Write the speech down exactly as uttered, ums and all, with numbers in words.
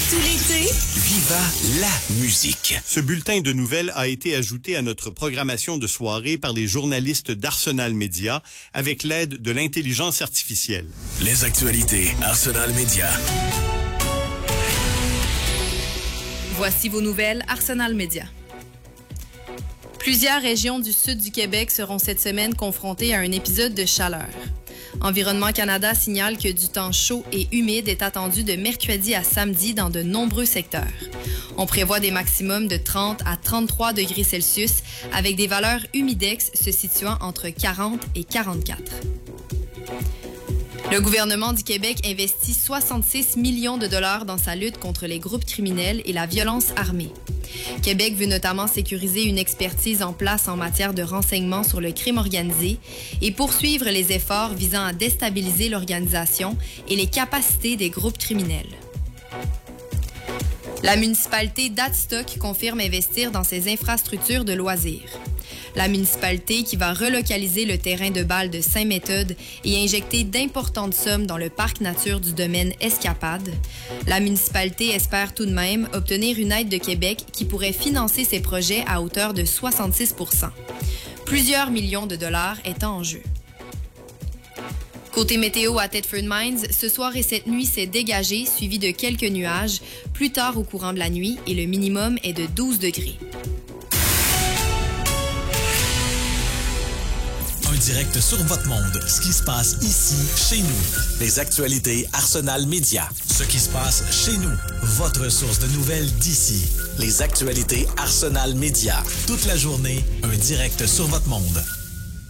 tout l'été, Viva la musique. Ce bulletin de nouvelles a été ajouté à notre programmation de soirée par les journalistes d'Arsenal Média avec l'aide de l'intelligence artificielle. Les actualités Arsenal Média. Voici vos nouvelles Arsenal Média. Plusieurs régions du sud du Québec seront cette semaine confrontées à un épisode de chaleur. Environnement Canada signale que du temps chaud et humide est attendu de mercredi à samedi dans de nombreux secteurs. On prévoit des maximums de trente à trente-trois degrés Celsius avec des valeurs humidex se situant entre quarante et quarante-quatre. Le gouvernement du Québec investit soixante-six millions de dollars dans sa lutte contre les groupes criminels et la violence armée. Québec veut notamment sécuriser une expertise en place en matière de renseignement sur le crime organisé et poursuivre les efforts visant à déstabiliser l'organisation et les capacités des groupes criminels. La municipalité d'Adstock confirme investir dans ses infrastructures de loisirs. La municipalité qui va relocaliser le terrain de balle de Saint-Méthode et injecter d'importantes sommes dans le parc nature du domaine Escapade. La municipalité espère tout de même obtenir une aide de Québec qui pourrait financer ses projets à hauteur de soixante-six pour cent. Plusieurs millions de dollars étant en jeu. Côté météo à Thetford Mines, ce soir et cette nuit, c'est dégagé, suivi de quelques nuages, plus tard au courant de la nuit, et le minimum est de douze degrés. Un direct sur votre monde. Ce qui se passe ici, chez nous. Les actualités Arsenal Média. Ce qui se passe chez nous. Votre source de nouvelles d'ici. Les actualités Arsenal Média. Toute la journée, un direct sur votre monde.